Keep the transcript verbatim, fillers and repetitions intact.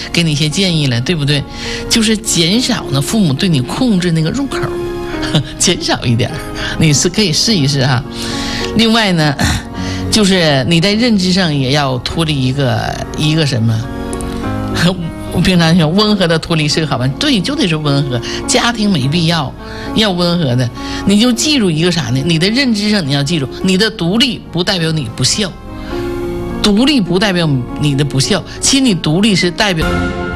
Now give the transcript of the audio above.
给你一些建议了，对不对？就是减少呢父母对你控制那个入口，减少一点，你是可以试一试哈。另外呢，就是你在认知上也要脱离一个一个什么？我平常说温和的脱离是个好办法，对，就得是温和。家庭没必要要温和的，你就记住一个啥呢？你的认知上你要记住，你的独立不代表你不孝，独立不代表你的不孝，其实你独立是代表。